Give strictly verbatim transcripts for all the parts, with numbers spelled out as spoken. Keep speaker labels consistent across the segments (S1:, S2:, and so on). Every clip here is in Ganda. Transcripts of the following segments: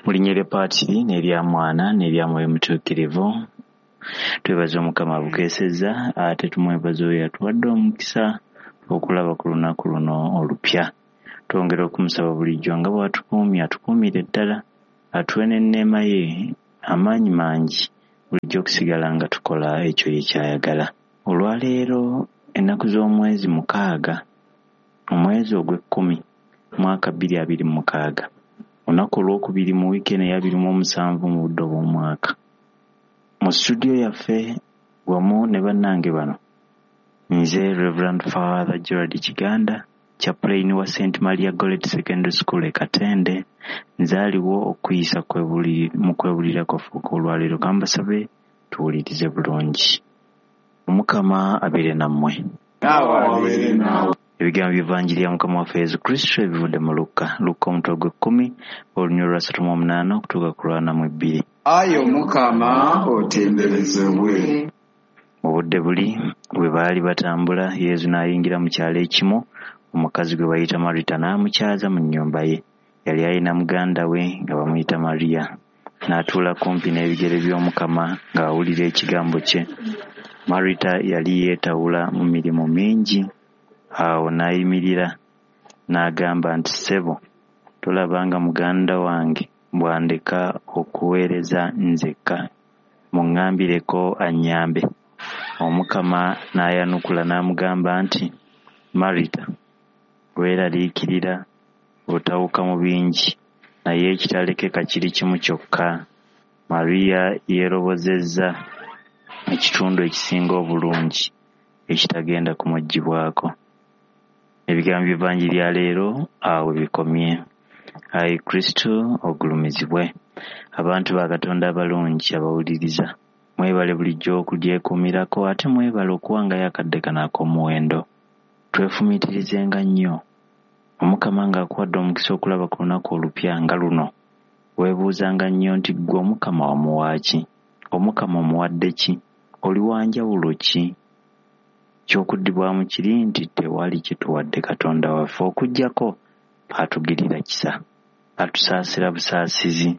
S1: Mulinyere Patiri n'erya Mwana n'erya Mwoyo Mutuukirivu. Twebaza Omukama bukeeseza ate tumwebaza oyo yatuwadde omukisa okulaba ku lunaku luno olupya. Twongera okumusaba bulijjo nga bw'atukuumye atukuumire ddala, atuwe n'enneema ye amaanyi mangi bulijjo okusigala nga tukola ekyo ye kyayagala. Olwaleero ennaku z'omwezi mukaaga omwezi ogw'ekkumi mwaka bbiri abiri mu mukaaga, olunaku olwokubiri mu wiiki eno ey'abiri mu omusanvu mu budde obw'omwaka. Mu studio yaffe wamu ne bannange bano nze Reverend Father Gerald Kiganda, chaplain wa Saint Maria Goretti Secondary School e Katende. Nzaaliwo okuyisa kwebuli mu kwebulira kwaffe olwaleero, kambasabe tuwulirize bulungi. Omukama abeere nammwe. Ebigambo by'Evangiri ya Mukama waffe Yesu Kristo ebivudde mu Luka Luka omutwe ogw'ekkumi olunyolo lwa ssatu mu omunaana okutuuka ku lwana mu ebbiri.
S2: Ayi Omukama otenderezebwe.
S1: Mu budde buli bwe baali batambula, Yesu n'ayingira mu kyalo ekimu. Omukazi gwe bayita Marita n'amukyaza mu nnyumba ye. Yali alina muganda we nga bamuyita Mariya. N'atuula kumpi n'ebigere by'Omukama ng'awulira ekigambo kye. Marita yali yeetawula mu mirimu mingi. Awo n'ayimirira n'agamba nti, "Ssebo, tolabanga muganda wange bw'andeka okuweereza nzekka, muŋŋambireko annyambe." Omukama n'ayanukula n'amugamba nti, "Marita, weeraliikirira, otawuka mu bingi, naye ekitalekeka kiri kimu kyokka. Mariya yeerobozezza ekitundu ekisinga obulungi ekitagenda kumuggyibwako." Ebigambo by'Evangiri ya leero awo bikomye. Ayi Kristo ogulumizibwe. Abantu ba Katonda abalungi abawuliriza, mwebale bulijjo okulyekuumirako ate mwebale okuwangayo akadde kano ak'omuwendo. Twefumiitirizenga nnyo. Omukama ng'akuwadde omukisa okulaba ku lunaku olupya nga luno. Weebuuzanga nnyo nti ggwe Omukama wamuwa ki? Omukama omuwadde ki? Oli wa njawulo ki? Ky'okuddibwamu kiri nti tewali kye tuwadde Katonda waffe okuggyako atugirira kisa, atusaasira busaasizi,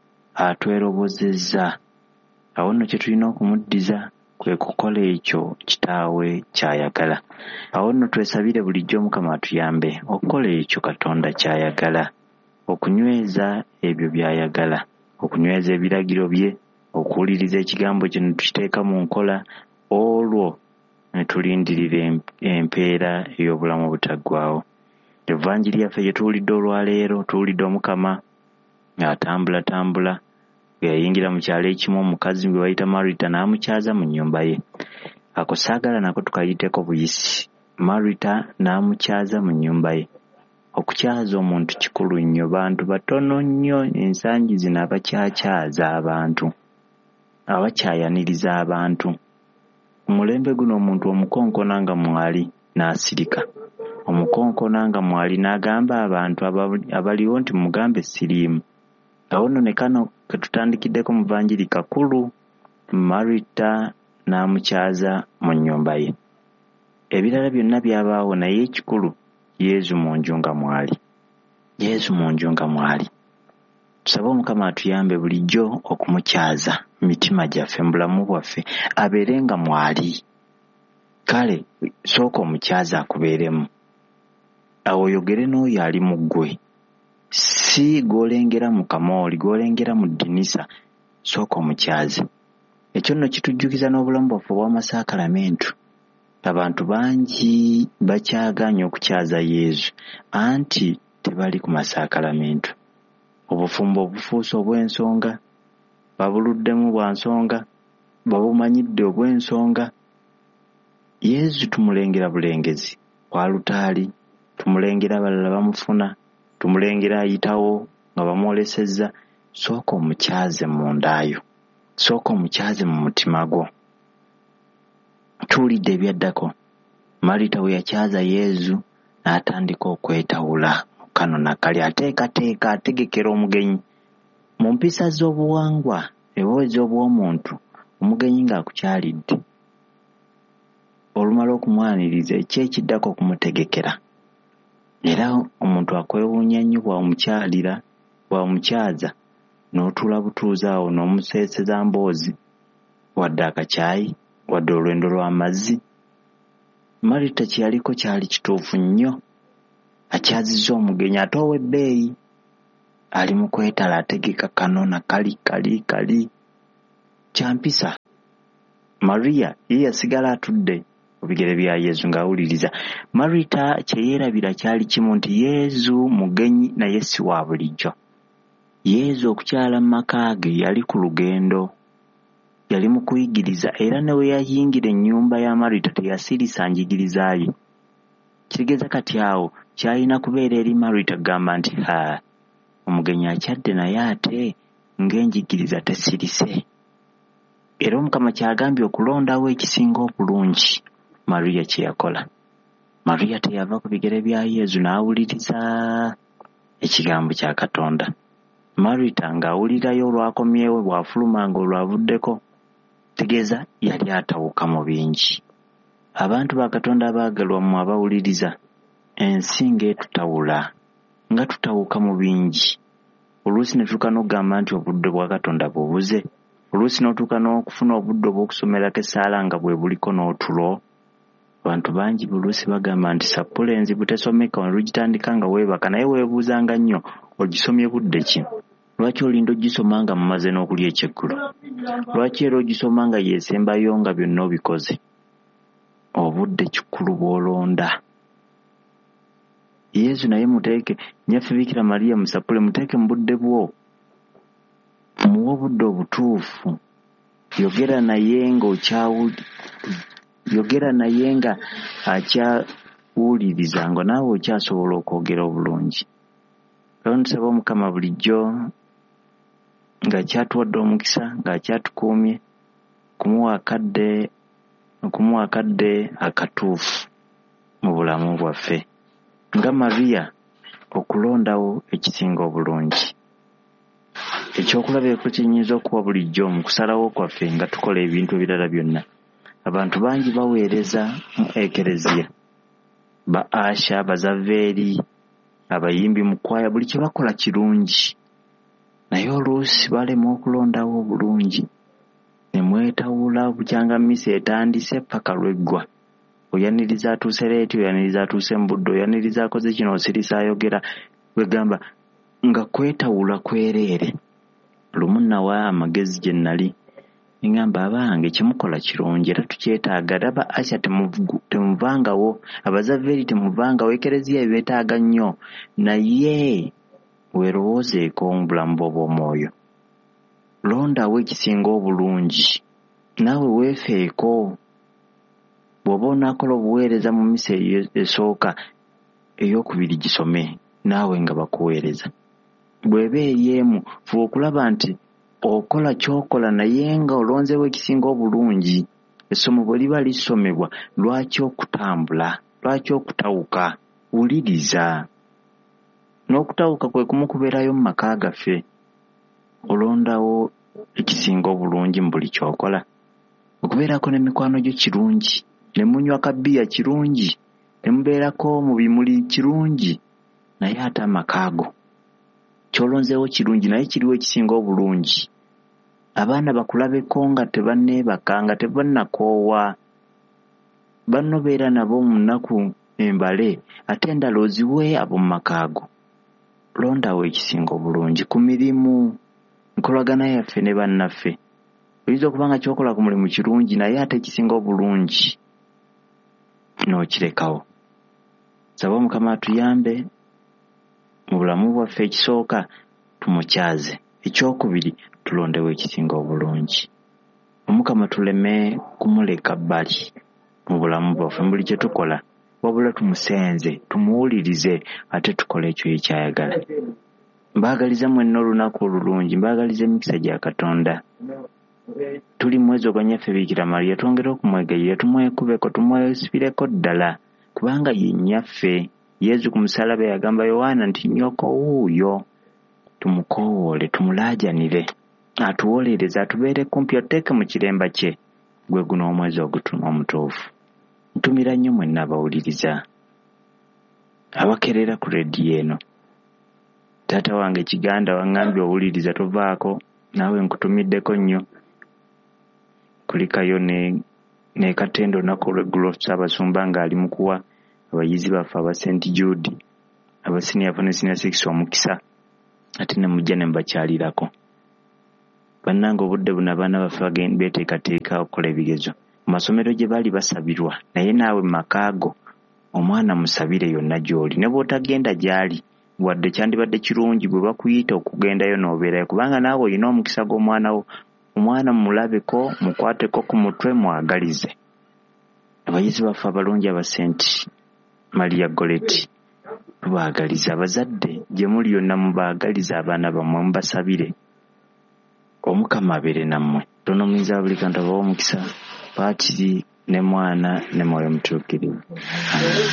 S1: atwerobozezza. Awo nno kye tulina okumuddiza kwe kukola ekyo Kitaawe ky'ayagala. Awo nno twesabire bulijjo Omukama atuyambe okukola ekyo Katonda ky'ayagala, okunyweza ebyo by'ayagala, okunyweza ebiragiro bye, okuwuliriza ekigambo kye ne tukiteeka mu nkola, olwo ne tulindirira empeera ey'obulamu obutaggwaawo. Evanjiri yaffe gye tuwulidde olwaleero, tuwulidde Omukama ng'atambulatambula, bwe yayingira mu kyalo ekimu, omukazi gwe bayita Marita n'amukyaza mu nnyumba ye. Ako saagala nako tukayiteko buyisi. Marita n'amukyaza mu nnyumba ye. Okukyaza omuntu kikulu nnyo. Bantu batono nnyo ensangi zino abakyakyaza abantu, abakyayaniriza abantu. Omulembe guno omuntu omukonkona nga mwali n'asirika, omukonkona nga mwali n'agamba abantu abaliwo nti mugambe siriimu. Awo nno ne kano ke tutandikiddeko mu Vanjiri kakulu, Marita n'amukyaza mu nnyumba ye. Ebirala byonna byabaawo, naye ekikulu Yesu mu nju nga mwali. Yesu mu nju nga mwali. Tusabe Omukama atuyambe bulijjo okumukyaza mitima gyaffe, mu bulamu bwaffe, abeere nga mwali. Kale sooka omukyaza akubeeremu. Awo oyogere n'oyo ali mu ggwe, si gw'olengera mu kamooli, gw'olengera mu ddinisa. Sooka omukyaze. Ekyo nno kitujjukiza n'obulamu bwaffe obw'amasakalamentu. Abantu bangi bakyagaanye okukyaza Yesu, anti tebali ku masakalamentu. Obufumbo obufuuse obw'ensonga, babuluddemu bwa nsonga, babumanyidde obw'ensonga. Yesu tumulengera bulengezi kwa lutaali, tumulengera abalala bamufuna, tumulengera ayitawo nga bamwolesezza. Sooka omukyaze mu ndaayo, sooka omukyaze mu mutima gwo. Tuwulidde ebyaddako. Marita we yakyaza Yesu n'atandika okwetawula mu kano nakali, ateekateeka, ategekera omugenyi. Mu mpisa z'obuwangwa, ebuweereza obw'omuntu, omugenyi ng'akukyalidde, olumala okumwaniriza ekyekiddako okumutegekera. Era omuntu akwewuunya nnyo bw'omukyalira, bw'omukyaza, n'otuula butuuzi awo n'omuseeseza mboozi wadde akacaayi wadde olwendo lw'amazzi. Marita kye yaliko kyali kituufu nnyo, akyazizza omugenyi ate ow'ebbeeyi, ali mu kwetala ategeka kanona kali kali kali. Kyampisa Mariya ye yasigala atudde ku bigere bya Yesu ng'awuliriza. Marita kye yeerabira kyali kimu nti Yesu mugenyi naye si wa bulijjo. Yesu okukyala mu maka ge yali ku lugendo, yali mu kuyigiriza, era ne we yayingira ennyumba ya Marita teyasirisa njigiriza ye. Kitegeeza kati awo kyalina kubeera eri Marita gamba nti ha omugenyi akyadde naye ate ng'enjigiriza tesirise. Era Omukama kyagambye okulondawo ekisinga obulungi. Mariya kye yakola. Mariya teyava ku bigere bya Yesu n'awuliriza ekigambo kya Katonda. Marita ng'awulirayo olwakomyewo bw'afuluma ng'olwavuddeko, tegeeza yali atawuka mu bingi. Abantu ba Katonda abaagalwa mu abawuliriza, ensi ng'etutawula, nga tutawuka mu bingi. Oluusi ne tutuuka n'okugamba nti obudde bwa Katonda bubuze. Oluusi n'otuuka n'okufuna obudde obw'okusomerako essaala nga bwe buliko n'otulo. Abantu bangi buluusi bagamba nti sappulenzi butesomeka olugitandika nga weebaka, naye weebuuzanga nnyo ogisomye budde ki? Lwaki olinda ogisoma nga mumaze n'okulya ekyeggulo? Lwaki era ogisoma nga yeesembayo nga byonna obikoze? Obudde kikulu bw'olonda. Yesu naye muteeke, nnyaffe Bikira Mariya musappule muteeke mu budde bwo, muwe obudde obutuufu. Yogera naye ng'okyawuli yogera naye nga akyawuliriza nga naawe okyasobola okwogera obulungi. Era ntusaba Omukama bulijjo ng'akyatuwadde omukisa, ng'akyatukuumye kumuwa akadde okumuwa akadde akatuufu mu bulamu bwaffe. Nga Mariya okulondawo ekisinga obulungi. Ekyokulabirako kyenyinza okuwa bulijjo mu kusalawo kwaffe nga tukola ebintu ebirala byonna. Abantu bangi baweereza mu ekereziya, ba Asha, Bazaveeri, abayimbi mu kwaya, buli kye bakola kirungi, naye oluusi balema okulondawo obulungi. Ne mwetawula bukyanga mmisa etandise paka lweggwa. Oyaniriza atuuse leeti, oyaniriza atuuse mu budde, oyaniriza akoze kino, osirisa ayogera. Wegamba nga kwetawula kwereere. Lumu nawa amagezi gye nnali, ngamba abange kyemukola kirungi era tukyetaaga. Aba Asha temuvangawo, Abazaveeri temuvangawo, ekereziya beetaaga nnyo, naye weerowoozeeko mu bulamu bwo bw'omwoyo. Londawo ekisinga obulungi, naawe weefeeko. Bw'oba onaakola obuweereza mu misa esooka, ey'okubiri gisome naawe nga bakuweereza. Bw'eba ey'emu, fuba okulaba nti okola ky'okola naye nga olonzeewo ekisinga obulungi. Essomo bwe liba lisomebwa, lwaki okutambula? Lwaki okutawuka? Wuliriza. N'okutawuka kwe kumu kubeerayo mu maka gaffe. Olondawo ekisinga obulungi mu buli ky'okola. Okubeerako n'emikwano gyo kirungi, ne munywa kabbiya kirungi, ne mubeerako mu bimuli kirungi, naye ate amaka ago ky'olonzeewo kirungi naye kiriwo ekisinga obulungi. Abaana bakulabeko nga tebanneebaka, nga tebannakoowa. Banno beera nabo mu nnaku embale, ate endala oziwe abo mu maka ago. Londawo ekisinga obulungi ku mirimu, nkolagana yaffe ne bannaffe. Oyinza okuba nga ky'okola ku mulimu kirungi naye ate ekisinga obulungi n'okirekawo. Saba Omukama atuyambe mu bulamu bwaffe. Ekisooka tumukyaze, ekyokubiri tulondewo ekisinga obulungi. Omukama tuleme kumuleka bbali mu bulamu bwaffe mu buli kye tukola, wabula tumusenze, tumuwulirize, ate tukole ekyo ye kyayagala. Mbaagaliza mwenna olunaku olulungi, mbaagaliza emikisa gya Katonda. Tuli mwezi gwa nnyaffe Bikira Mariya, twongere okumwegayirira, tumwekubeko, tumwesibireko ddala, kubanga ye nnyaffe. Yesu ku musalaba yagamba Yowaana nti nnyoko wuuyo. Tumukowoole, tumulaajanire, atuwolereze, atubeere kumpi, oteeke mu kiremba kye. Gwe guno omwezi ogutuma omutuufu. Ntumira nnyo mwenna abawuliriza, abakerera ku leediyo eno. taata wange Kiganda wangambye owuliriza tovaako naawe nkutumiddeko nnyo kulikayo ne ne Katendo nako lweggulo Ssaabasumba ng'ali mu kuwa abayizi baffe aba Saint Jude aba senior four ne senior six omukisa ate ne mujja ne mbakyalirako. Bannange obudde buno abaana baffe bagenda beeteekateeka okukola ebigezo mu masomero gye baali basabirwa, naye naawe mu makaago omwana musabire yonna gy'oli ne bw'otagenda gy'ali wadde kyandibadde kirungi bwe bakuyita okugendayo n'obeerayo kubanga naawe olina omukisa gw'omwana wo. Omwana mulabeko mukwateko ku mutwe mwagalize. Abayizi baffe abalungi aba Saint Maria Goretti tubaagaliza, abazadde gye muli yonna mubaagaliza abaana bammwe mubasabire Omukama abeere nammwe. Tono muyinza buli kantu abawa omukisa Paatiri ne mwana ne Mwoyo Mutuukirivu. Amen.